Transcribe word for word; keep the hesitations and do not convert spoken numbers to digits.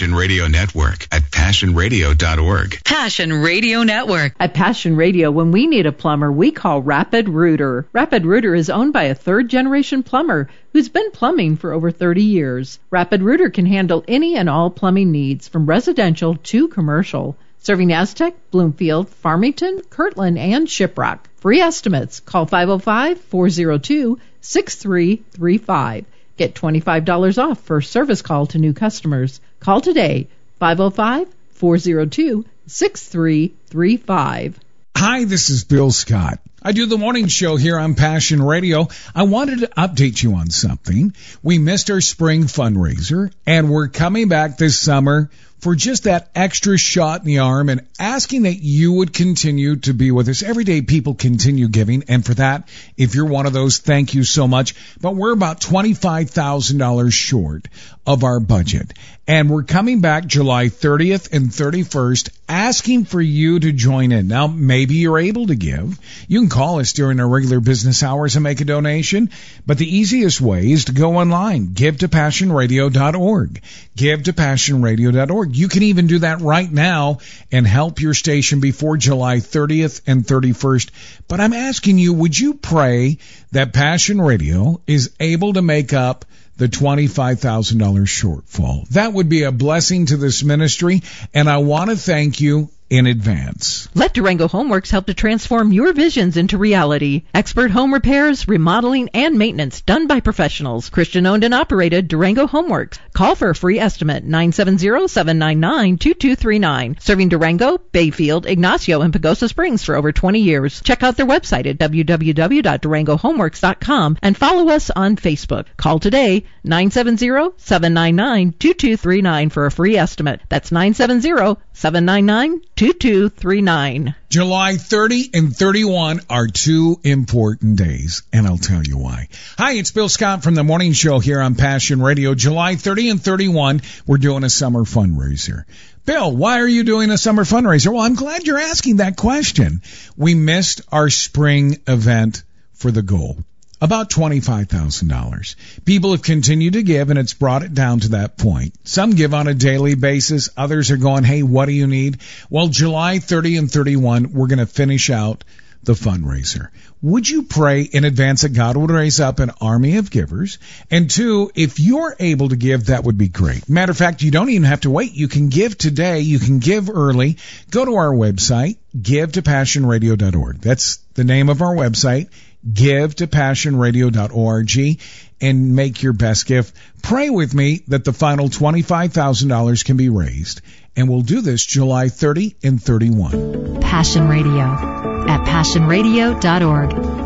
Passion Radio Network at passion radio dot org. Passion Radio Network. At Passion Radio, when we need a plumber, we call Rapid Rooter. Rapid Rooter is owned by a third-generation plumber who's been plumbing for over thirty years. Rapid Rooter can handle any and all plumbing needs, from residential to commercial, serving Aztec, Bloomfield, Farmington, Kirtland, and Shiprock. Free estimates. Call five oh five, four oh two, six three three five. Get twenty-five dollars off for service call to new customers. Call today, five oh five, four oh two, six three three five. Hi, this is Bill Scott. I do the morning show here on Passion Radio. I wanted to update you on something. We missed our spring fundraiser, and we're coming back this summer for just that extra shot in the arm and asking that you would continue to be with us. Every day people continue giving, and for that, if you're one of those, thank you so much. But we're about twenty-five thousand dollars short of our budget. And we're coming back July thirtieth and thirty-first asking for you to join in. Now, maybe you're able to give. You can call us during our regular business hours and make a donation. But the easiest way is to go online, give to passion radio dot org. give to passion radio dot org. You can even do that right now and help your station before July thirtieth and thirty-first. But I'm asking you, would you pray that Passion Radio is able to make up the twenty-five thousand dollars shortfall? That would be a blessing to this ministry, and I want to thank you in advance. Let Durango Homeworks help to transform your visions into reality. Expert home repairs, remodeling, and maintenance done by professionals. Christian-owned and operated Durango Homeworks. Call for a free estimate, nine seven zero, seven nine nine, two two three nine. Serving Durango, Bayfield, Ignacio, and Pagosa Springs for over twenty years. Check out their website at w w w dot durango homeworks dot com and follow us on Facebook. Call today, nine seven zero, seven nine nine, two two three nine for a free estimate. That's nine seven zero, seven nine nine, two two three nine. July thirty and thirty-one are two important days, and I'll tell you why. Hi, it's Bill Scott from the morning show here on Passion Radio. July thirty and thirty-one, we're doing a summer fundraiser. Bill, why are you doing a summer fundraiser? Well, I'm glad you're asking that question. We missed our spring event for the goal. About twenty-five thousand dollars. People have continued to give, and it's brought it down to that point. Some give on a daily basis. Others are going, hey, what do you need? Well, July thirty and thirty-one, we're going to finish out the fundraiser. Would you pray in advance that God would raise up an army of givers? And two, if you're able to give, that would be great. Matter of fact, you don't even have to wait. You can give today. You can give early. Go to our website, give to passion radio dot org. That's the name of our website. give to passion radio dot org and make your best gift. Pray with me that the final twenty-five thousand dollars can be raised. And we'll do this July thirty and thirty-one. Passion Radio at passion radio dot org.